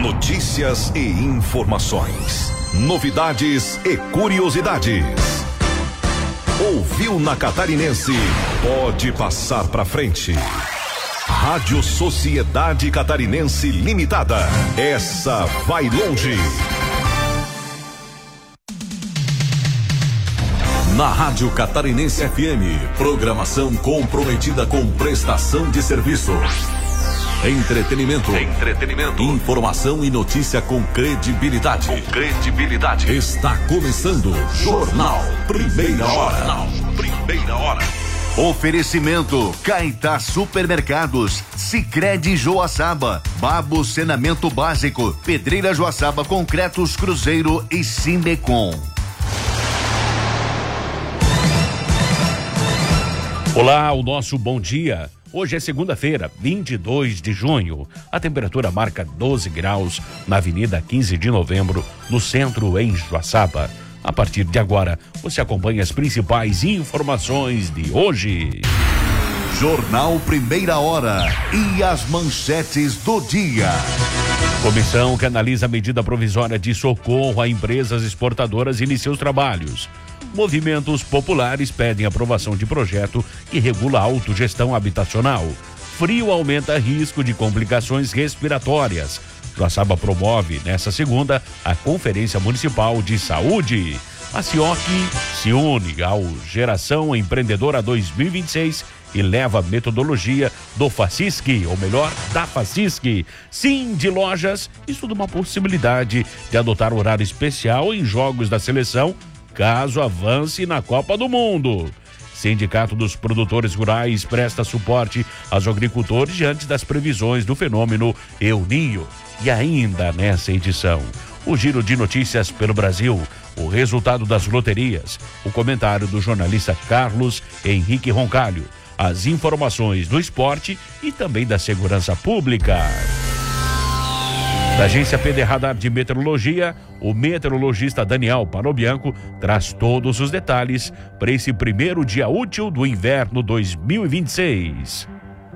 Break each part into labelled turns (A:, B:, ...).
A: Notícias e informações. Novidades e curiosidades. Ouviu na Catarinense? Pode passar pra frente. Rádio Sociedade Catarinense Limitada. Essa vai longe. Na Rádio Catarinense FM, programação comprometida com prestação de serviço. Entretenimento. Informação e notícia com credibilidade. Está começando Jornal Primeira Hora.
B: Oferecimento Caetá Supermercados, Sicredi Joaçaba, Babo Saneamento Básico, Pedreira Joaçaba Concretos Cruzeiro e Sindecom.
C: Olá, o nosso bom dia. Hoje é segunda-feira, 22 de junho. A temperatura marca 12 graus na Avenida 15 de Novembro, no centro, em Joaçaba. A partir de agora, você acompanha as principais informações de hoje.
B: Jornal Primeira Hora e as manchetes do dia.
C: Comissão que analisa a medida provisória de socorro a empresas exportadoras inicia os trabalhos. Movimentos populares pedem aprovação de projeto que regula a autogestão habitacional. Frio aumenta risco de complicações respiratórias. Joaçaba promove, nesta segunda, a Conferência Municipal de Saúde. A CIOC se une ao Geração Empreendedora 2026 e leva a metodologia do FACISC, ou melhor, da FACISC. Sim, de Lojas, estuda uma possibilidade de adotar horário especial em jogos da seleção, caso avance na Copa do Mundo. Sindicato dos Produtores Rurais presta suporte aos agricultores diante das previsões do fenômeno El Niño. E ainda nessa edição, o giro de notícias pelo Brasil, o resultado das loterias, o comentário do jornalista Carlos Henrique Roncalho, as informações do esporte e também da segurança pública. Da agência PD Radar de Meteorologia, o meteorologista Daniel Panobianco traz todos os detalhes para esse primeiro dia útil do inverno 2026.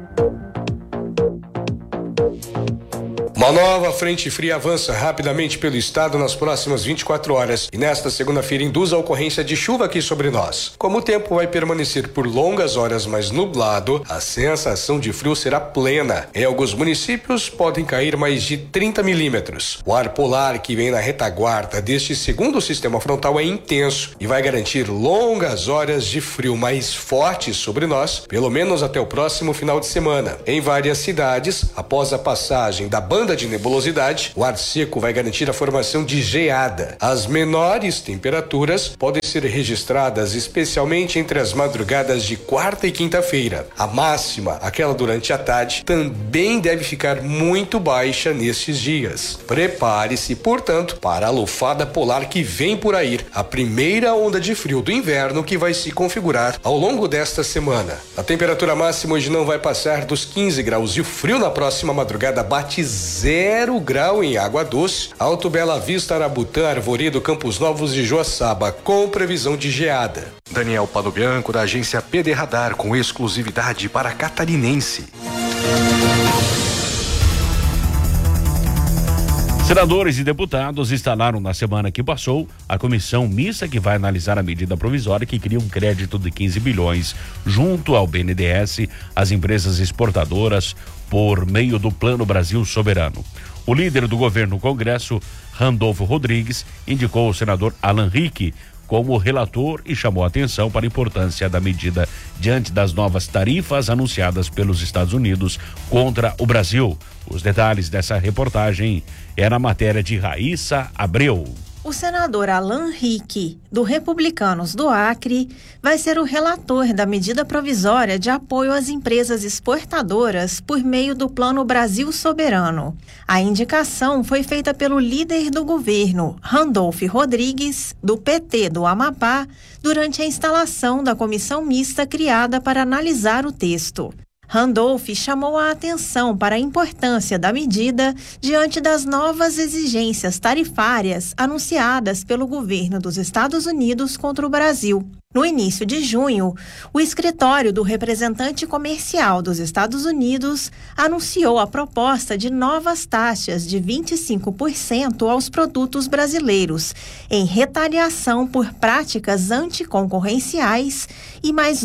D: Uma nova frente fria avança rapidamente pelo estado nas próximas 24 horas e nesta segunda-feira induz a ocorrência de chuva aqui sobre nós. Como o tempo vai permanecer por longas horas mais nublado, a sensação de frio será plena. Em alguns municípios podem cair mais de 30 milímetros. O ar polar que vem na retaguarda deste segundo sistema frontal é intenso e vai garantir longas horas de frio mais forte sobre nós, pelo menos até o próximo final de semana. Em várias cidades, após a passagem da banda de nebulosidade, o ar seco vai garantir a formação de geada. As menores temperaturas podem ser registradas especialmente entre as madrugadas de quarta e quinta-feira. A máxima, aquela durante a tarde, também deve ficar muito baixa nestes dias. Prepare-se, portanto, para a lufada polar que vem por aí, a primeira onda de frio do inverno que vai se configurar ao longo desta semana. A temperatura máxima hoje não vai passar dos 15 graus e o frio na próxima madrugada bate 0 grau em Água Doce, Alto Bela Vista, Arabutã, Arvoredo, Campos Novos e Joaçaba, com previsão de geada. Daniel Panobianco, da agência PD Radar, com exclusividade para Catarinense.
C: Senadores e deputados instalaram na semana que passou a comissão mista que vai analisar a medida provisória que cria um crédito de 15 bilhões junto ao BNDES às empresas exportadoras por meio do Plano Brasil Soberano. O líder do governo no Congresso, Randolfo Rodrigues, indicou o senador Alan Rick como relator e chamou a atenção para a importância da medida diante das novas tarifas anunciadas pelos Estados Unidos contra o Brasil. Os detalhes dessa reportagem é na matéria de Raíssa Abreu.
E: O senador Alan Rick, do Republicanos do Acre, vai ser o relator da medida provisória de apoio às empresas exportadoras por meio do Plano Brasil Soberano. A indicação foi feita pelo líder do governo, Randolfo Rodrigues, do PT do Amapá, durante a instalação da comissão mista criada para analisar o texto. Randolph chamou a atenção para a importância da medida diante das novas exigências tarifárias anunciadas pelo governo dos Estados Unidos contra o Brasil. No início de junho, o escritório do representante comercial dos Estados Unidos anunciou a proposta de novas taxas de 25% aos produtos brasileiros, em retaliação por práticas anticoncorrenciais, e mais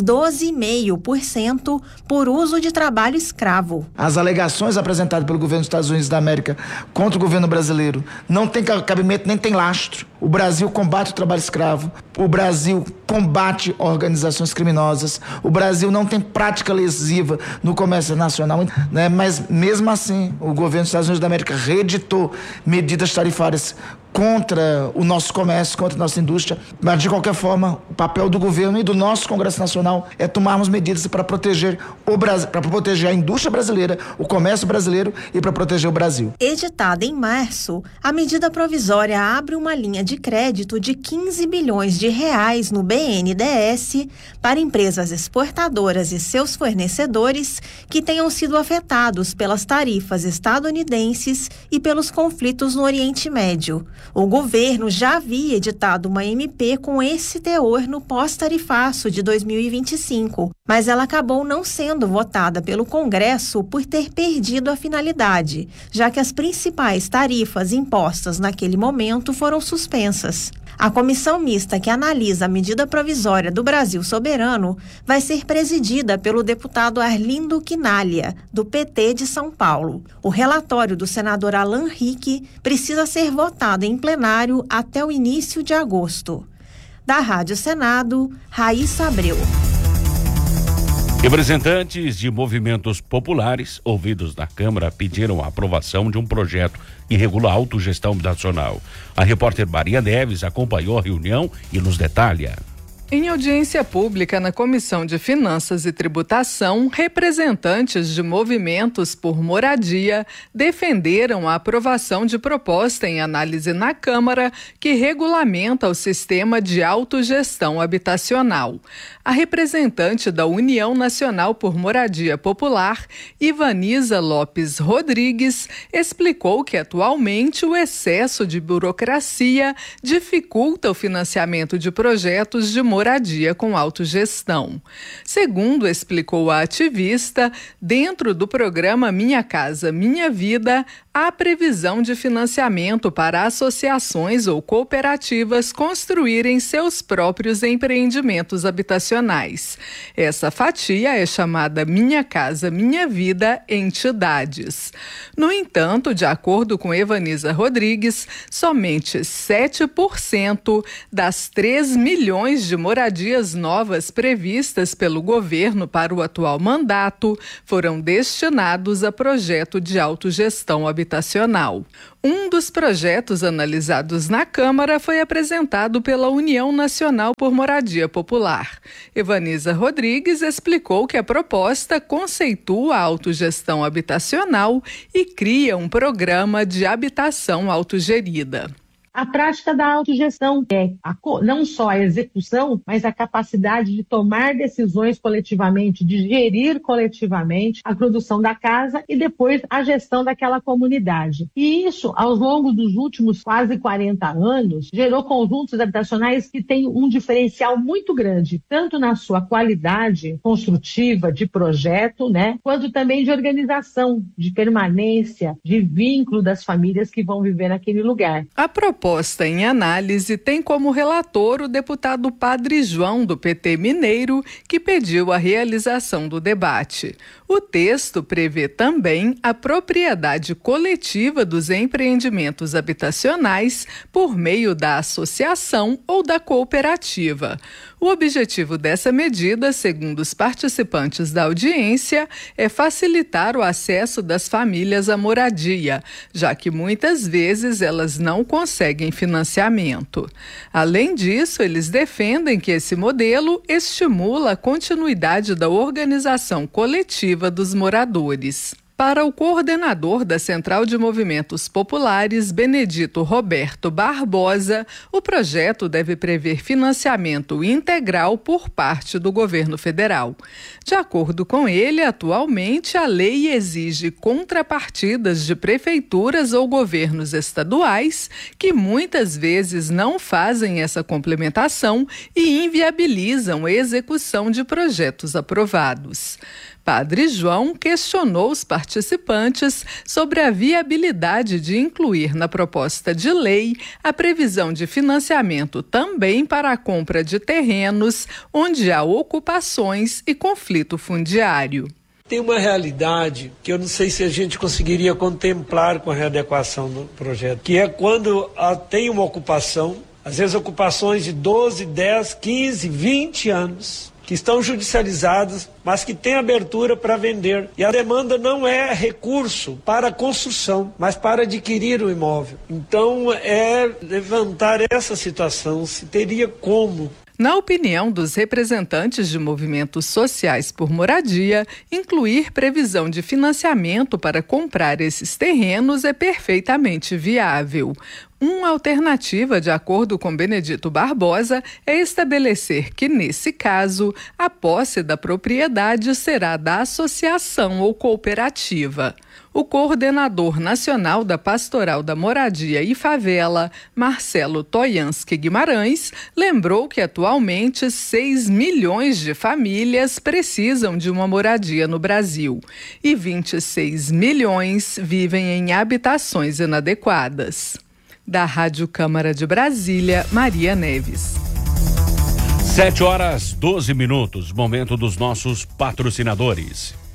E: 12,5% por uso de trabalho escravo.
F: As alegações apresentadas pelo governo dos Estados Unidos da América contra o governo brasileiro não tem cabimento nem tem lastro. O Brasil combate o trabalho escravo, o Brasil combate organizações criminosas, o Brasil não tem prática lesiva no comércio nacional, né? Mas mesmo assim o governo dos Estados Unidos da América reeditou medidas tarifárias contra o nosso comércio, contra a nossa indústria. Mas de qualquer forma, o papel do governo e do nosso Congresso Nacional é tomarmos medidas para proteger o Brasil, para proteger a indústria brasileira, o comércio brasileiro e para proteger o Brasil.
E: Editada em março, a medida provisória abre uma linha de crédito de 15 bilhões de reais no BNDES para empresas exportadoras e seus fornecedores que tenham sido afetados pelas tarifas estadunidenses e pelos conflitos no Oriente Médio. O governo já havia editado uma MP com esse teor no pós-tarifaço de 2025, mas ela acabou não sendo votada pelo Congresso por ter perdido a finalidade, já que as principais tarifas impostas naquele momento foram suspensas. A comissão mista que analisa a medida provisória do Brasil Soberano vai ser presidida pelo deputado Arlindo Quinalha, do PT de São Paulo. O relatório do senador Alan Rick precisa ser votado em plenário até o início de agosto. Da Rádio Senado, Raíssa Abreu.
C: Representantes de movimentos populares ouvidos na Câmara pediram a aprovação de um projeto que regula a autogestão habitacional. A repórter Maria Neves acompanhou a reunião e nos detalha.
G: Em audiência pública na Comissão de Finanças e Tributação, representantes de movimentos por moradia defenderam a aprovação de proposta em análise na Câmara que regulamenta o sistema de autogestão habitacional. A representante da União Nacional por Moradia Popular, Ivaniza Lopes Rodrigues, explicou que atualmente o excesso de burocracia dificulta o financiamento de projetos de moradia com autogestão. Segundo explicou a ativista, dentro do programa Minha Casa Minha Vida, há previsão de financiamento para associações ou cooperativas construírem seus próprios empreendimentos habitacionais. Essa fatia é chamada Minha Casa Minha Vida Entidades. No entanto, de acordo com Evaniza Rodrigues, somente 7% das 3 milhões de moradias novas previstas pelo governo para o atual mandato foram destinados a projeto de autogestão habitacional. Um dos projetos analisados na Câmara foi apresentado pela União Nacional por Moradia Popular. Evaniza Rodrigues explicou que a proposta conceitua a autogestão habitacional e cria um programa de habitação autogerida.
H: A prática da autogestão é não só a execução, mas a capacidade de tomar decisões coletivamente, de gerir coletivamente a produção da casa e depois a gestão daquela comunidade. E isso, ao longo dos últimos quase 40 anos, gerou conjuntos habitacionais que têm um diferencial muito grande, tanto na sua qualidade construtiva, de projeto, quanto também de organização, de permanência, de vínculo das famílias que vão viver naquele lugar.
G: A proposta em análise tem como relator o deputado Padre João, do PT Mineiro, que pediu a realização do debate. O texto prevê também a propriedade coletiva dos empreendimentos habitacionais por meio da associação ou da cooperativa. O objetivo dessa medida, segundo os participantes da audiência, é facilitar o acesso das famílias à moradia, já que muitas vezes elas não conseguem financiamento. Além disso, eles defendem que esse modelo estimula a continuidade da organização coletiva dos moradores. Para o coordenador da Central de Movimentos Populares, Benedito Roberto Barbosa, o projeto deve prever financiamento integral por parte do governo federal. De acordo com ele, atualmente a lei exige contrapartidas de prefeituras ou governos estaduais que muitas vezes não fazem essa complementação e inviabilizam a execução de projetos aprovados. Padre João questionou os participantes sobre a viabilidade de incluir na proposta de lei a previsão de financiamento também para a compra de terrenos onde há ocupações e conflito fundiário.
I: Tem uma realidade que eu não sei se a gente conseguiria contemplar com a readequação do projeto, que é quando tem uma ocupação, às vezes ocupações de 12, 10, 15, 20 anos, que estão judicializadas, mas que têm abertura para vender. E a demanda não é recurso para a construção, mas para adquirir o imóvel. Então, é levantar essa situação, se teria como.
G: Na opinião dos representantes de movimentos sociais por moradia, incluir previsão de financiamento para comprar esses terrenos é perfeitamente viável. Uma alternativa, de acordo com Benedito Barbosa, é estabelecer que, nesse caso, a posse da propriedade será da associação ou cooperativa. O coordenador nacional da Pastoral da Moradia e Favela, Marcelo Toyansky Guimarães, lembrou que atualmente 6 milhões de famílias precisam de uma moradia no Brasil e 26 milhões vivem em habitações inadequadas. Da Rádio Câmara de Brasília, Maria Neves.
C: 7h12, momento dos nossos patrocinadores.